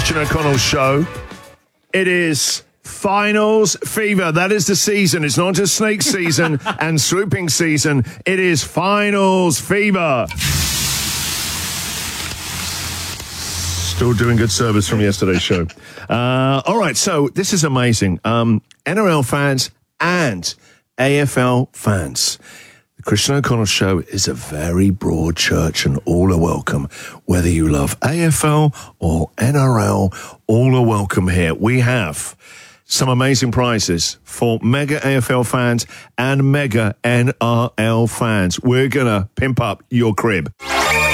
Christian O'Connell Show. It is finals fever. That is the season. It's not just snake season and swooping season. It is finals fever. Still doing good service from yesterday's show. All right, so this is amazing. NRL fans and AFL fans. The Christian O'Connell Show is a very broad church and all are welcome. Whether you love AFL or NRL, all are welcome here. We have some amazing prizes for mega AFL fans and mega NRL fans. We're going to pimp up your crib.